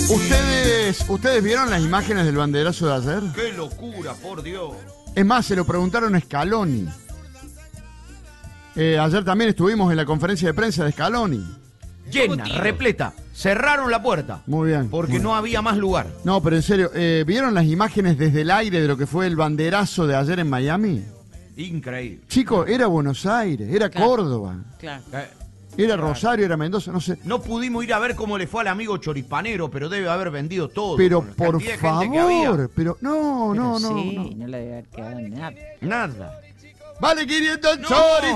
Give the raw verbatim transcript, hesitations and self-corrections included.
¿Ustedes, ¿Ustedes vieron las imágenes del banderazo de ayer? ¡Qué locura, por Dios! Es más, se lo preguntaron a Scaloni. Eh, ayer también estuvimos en la conferencia de prensa de Scaloni. Llena, repleta. Cerraron la puerta. Muy bien. Porque muy no bien. había más lugar. No, pero en serio, eh, ¿vieron las imágenes desde el aire de lo que fue el banderazo de ayer en Miami? Increíble. Chico, era Buenos Aires, era Claro. Córdoba, Claro. Eh, era Rosario, era Mendoza, no sé. no pudimos ir a ver cómo le fue al amigo choripanero, pero debe haber vendido todo. Pero con la por cantidad de gente que había. favor, pero no, Pero no, no, sí, no. no le debe haber quedado nada. Nada. Vale quinientos No. choris.